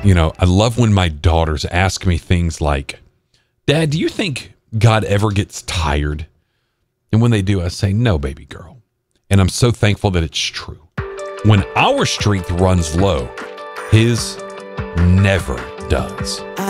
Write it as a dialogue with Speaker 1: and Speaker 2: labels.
Speaker 1: I love when my daughters ask me things like, Dad, do you think God ever gets tired? And when they do, I say, no, baby girl. And I'm so thankful that it's true. When our strength runs low, his never does.